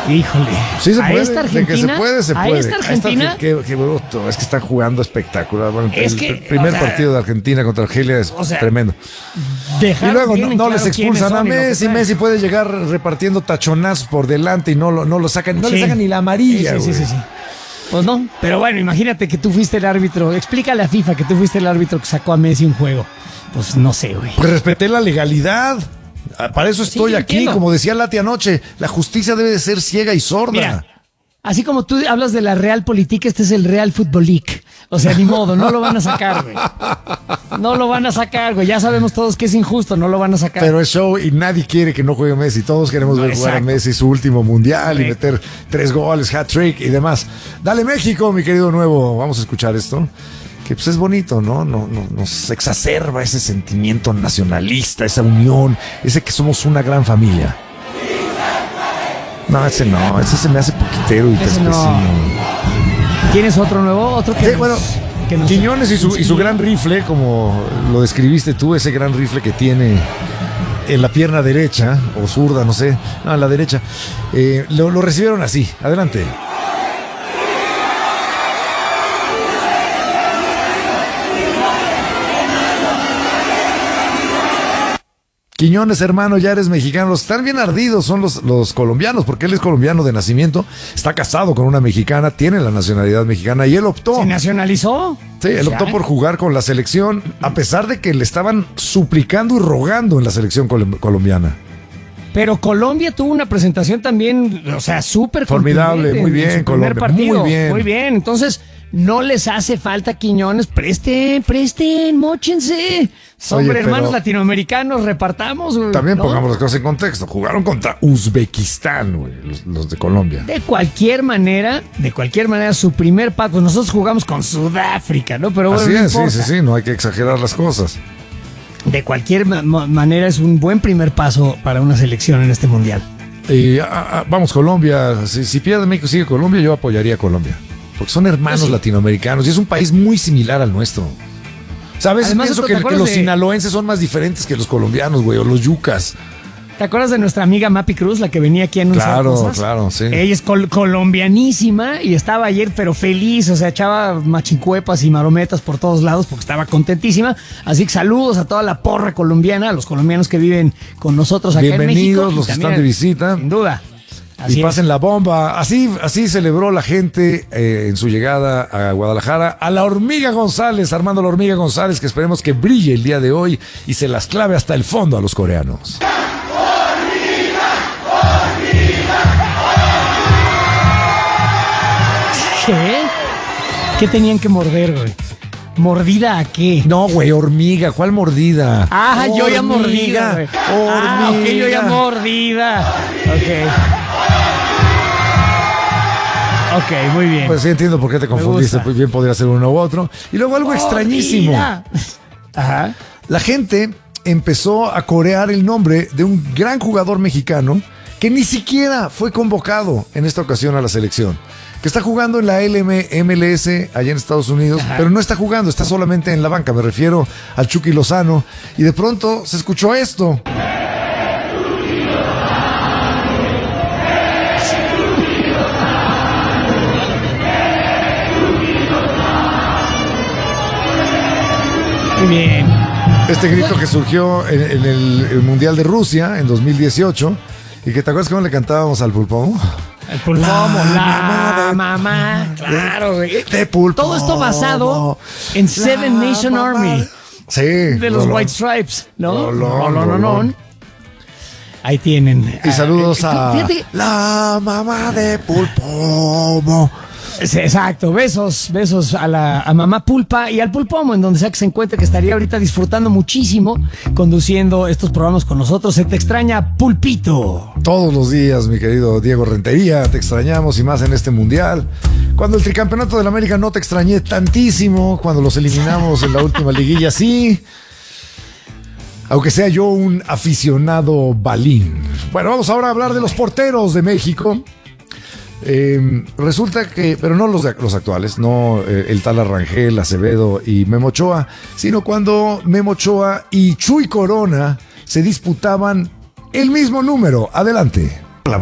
Híjole. Sí se puede. Esta Argentina, de que se puede, se puede. A esta Argentina. Qué bruto. Es que están jugando espectacular. Bueno, Es el que, primer partido de Argentina contra Argelia es tremendo. Y luego no les expulsan a Messi. Messi puede llegar repartiendo tachonazos por delante y no lo sacan. No le sacan ni la amarilla. Sí. Pues no, pero bueno, imagínate que tú fuiste el árbitro. Explícale a FIFA que tú fuiste el árbitro que sacó a Messi un juego. Pues no sé, güey. Pues respeté la legalidad. Para eso estoy aquí, entiendo. como decía Lati anoche, la justicia debe de ser ciega y sorda. Mira, así como tú hablas de la Realpolitik, este es el Real Football League. O sea, ni modo, no lo van a sacar, güey. No lo van a sacar, güey. Ya sabemos todos que es injusto, no lo van a sacar. Pero es show y nadie quiere que no juegue Messi. Todos queremos ver jugar a Messi su último mundial y meter 3 goles, hat-trick y demás. Dale México, mi querido nuevo. Vamos a escuchar esto. Que pues es bonito, ¿no? Nos exacerba ese sentimiento nacionalista, esa unión, ese que somos una gran familia. No, ese se me hace poquitero y terpecino. No. ¿Tienes otro nuevo? Otro que Quiñones y su gran rifle, como lo describiste tú, ese gran rifle que tiene en la pierna derecha, o zurda, no sé, en la derecha, lo recibieron así. Adelante. Quiñones, hermano, ya eres mexicano. Los que están bien ardidos son los colombianos, porque él es colombiano de nacimiento, está casado con una mexicana, tiene la nacionalidad mexicana y él optó. ¿Se nacionalizó? Sí, él optó por jugar con la selección, a pesar de que le estaban suplicando y rogando en la selección colombiana. Pero Colombia tuvo una presentación también, o sea, súper formidable, muy bien, Colombia. Partido, muy bien. Entonces, no les hace falta Quiñones, presten, móchense. Hombre, hermanos latinoamericanos, repartamos, güey. También pongamos las cosas en contexto. Jugaron contra Uzbekistán, güey, los de Colombia. De cualquier manera, su primer paso. Pues nosotros jugamos con Sudáfrica, ¿no? Pero bueno, así es, sí, no hay que exagerar las cosas. De cualquier manera es un buen primer paso para una selección en este mundial. Vamos, Colombia. Si pierde México, sigue Colombia, yo apoyaría a Colombia. Porque son hermanos latinoamericanos y es un país muy similar al nuestro. ¿Sabes? Además, pienso que los sinaloenses son más diferentes que los colombianos, güey, o los yucas. ¿Te acuerdas de nuestra amiga Mapi Cruz, la que venía aquí a anunciar cosas? Claro, sí. Ella es colombianísima y estaba ayer, pero feliz, o sea, echaba machincuepas y marometas por todos lados porque estaba contentísima. Así que saludos a toda la porra colombiana, a los colombianos que viven con nosotros acá en México. Bienvenidos los que están de visita. Sin duda. Y pasen la bomba. Así celebró la gente en su llegada a Guadalajara a la Hormiga González, Armando la Hormiga González, que esperemos que brille el día de hoy y se las clave hasta el fondo a los coreanos. ¿Qué tenían que morder, güey? ¿Mordida a qué? No, güey, hormiga. ¿Cuál mordida? Yo ya mordida, güey. Ok, yo ya mordida. Ok, muy bien. Pues sí, entiendo por qué te confundiste. Pues bien podría ser uno u otro. Y luego algo extrañísimo. Ajá. La gente empezó a corear el nombre de un gran jugador mexicano que ni siquiera fue convocado en esta ocasión a la selección. Que está jugando en la MLS allá en Estados Unidos, pero no está jugando, está solamente en la banca. Me refiero al Chucky Lozano. Y de pronto se escuchó esto. Muy bien. Este grito que surgió en el Mundial de Rusia en 2018. ¿Y que te acuerdas cómo le cantábamos al Pulpomo? El Pulpomo, la mamá, claro, güey. De Pulpomo. Todo esto basado en Seven Nation Army. Sí. De los White Stripes, ¿no? No. Ahí tienen. Y saludos a la mamá de Pulpomo. Exacto, besos a mamá Pulpa y al Pulpomo, en donde sea que se encuentre, que estaría ahorita disfrutando muchísimo conduciendo estos programas con nosotros. Se te extraña, Pulpito. Todos los días, mi querido Diego Rentería, te extrañamos y más en este mundial. Cuando el tricampeonato de la América no te extrañé tantísimo, cuando los eliminamos en la última liguilla, sí. Aunque sea yo un aficionado balín. Bueno, vamos ahora a hablar de los porteros de México. Resulta que, pero no los actuales, no el tal Arrangel, Acevedo y Memo Ochoa, sino cuando Memo Ochoa y Chuy Corona se disputaban el mismo número. Adelante.